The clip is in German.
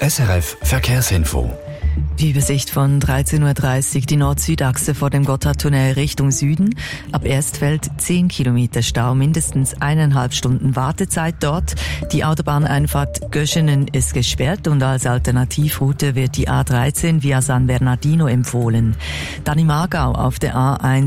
SRF Verkehrsinfo. Die Übersicht von 13.30 Uhr, die Nord-Süd-Achse vor dem Gotthardtunnel Richtung Süden. Ab Erstfeld 10 Kilometer Stau, mindestens 1,5 Stunden Wartezeit dort. Die Autobahneinfahrt Göschenen ist gesperrt und als Alternativroute wird die A13 via San Bernardino empfohlen. Dann im Aargau auf der A1